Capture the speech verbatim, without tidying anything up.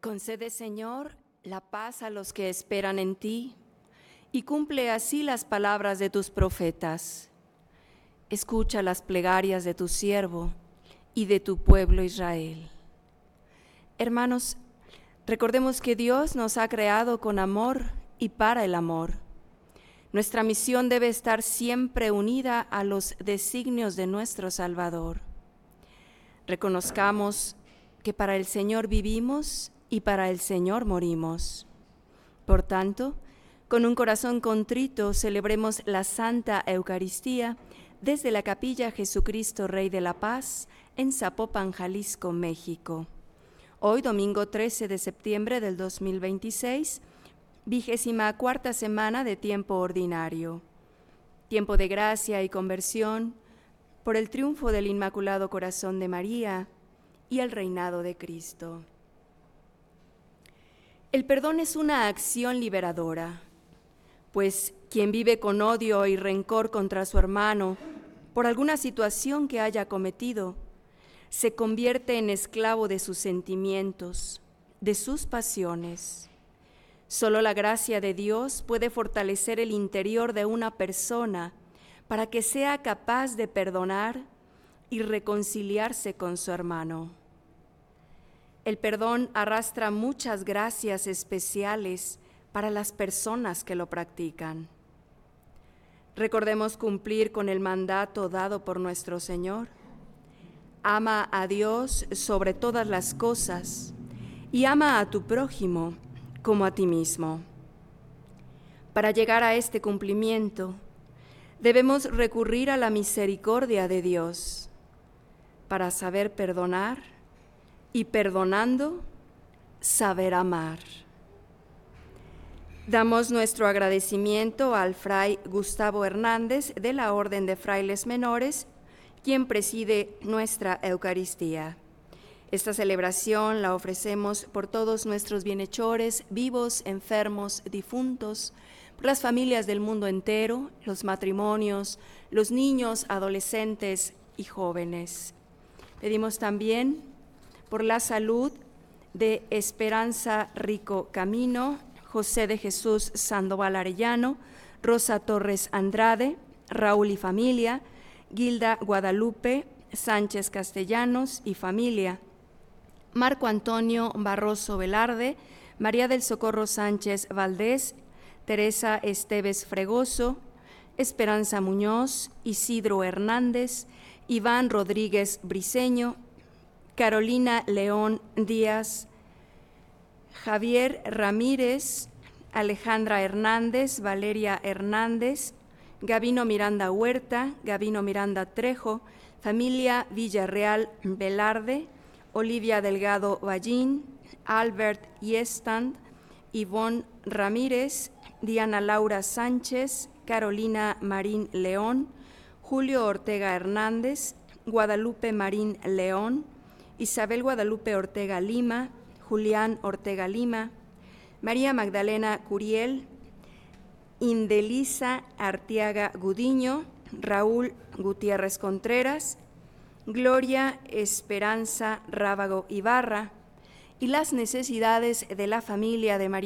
Concede, Señor, la paz a los que esperan en ti, y cumple así las palabras de tus profetas. Escucha las plegarias de tu siervo y de tu pueblo Israel. Hermanos, recordemos que Dios nos ha creado con amor y para el amor. Nuestra misión debe estar siempre unida a los designios de nuestro Salvador. Reconozcamos que para el Señor vivimos y para el Señor morimos. Por tanto, con un corazón contrito celebremos la Santa Eucaristía desde la Capilla Jesucristo Rey de la Paz en Zapopan, Jalisco, México. Hoy, domingo trece de septiembre del dos mil veintiséis, vigésima cuarta semana de tiempo ordinario. Tiempo de gracia y conversión por el triunfo del Inmaculado Corazón de María y el reinado de Cristo. El perdón es una acción liberadora, pues quien vive con odio y rencor contra su hermano por alguna situación que haya cometido, se convierte en esclavo de sus sentimientos, de sus pasiones. Solo la gracia de Dios puede fortalecer el interior de una persona para que sea capaz de perdonar y reconciliarse con su hermano. El perdón arrastra muchas gracias especiales para las personas que lo practican. Recordemos cumplir con el mandato dado por nuestro Señor. Ama a Dios sobre todas las cosas y ama a tu prójimo como a ti mismo. Para llegar a este cumplimiento, debemos recurrir a la misericordia de Dios para saber perdonar y, perdonando, saber amar. Damos nuestro agradecimiento al Fray Gustavo Hernández de la Orden de Frailes Menores, quien preside nuestra Eucaristía. Esta celebración la ofrecemos por todos nuestros bienhechores, vivos, enfermos, difuntos, por las familias del mundo entero, los matrimonios, los niños, adolescentes y jóvenes. Pedimos también por la salud de Esperanza Rico Camino, José de Jesús Sandoval Arellano, Rosa Torres Andrade, Raúl y familia, Gilda Guadalupe Sánchez Castellanos y familia, Marco Antonio Barroso Velarde, María del Socorro Sánchez Valdés, Teresa Esteves Fregoso, Esperanza Muñoz, Isidro Hernández, Iván Rodríguez Briceño, Carolina León Díaz, Javier Ramírez, Alejandra Hernández, Valeria Hernández, Gabino Miranda Huerta, Gabino Miranda Trejo, familia Villarreal Velarde, Olivia Delgado Ballín, Albert Yestand, Ivonne Ramírez, Diana Laura Sánchez, Carolina Marín León, Julio Ortega Hernández, Guadalupe Marín León, Isabel Guadalupe Ortega Lima, Julián Ortega Lima, María Magdalena Curiel, Indelisa Arteaga Gudiño, Raúl Gutiérrez Contreras, Gloria Esperanza Rábago Ibarra, y las necesidades de la familia de María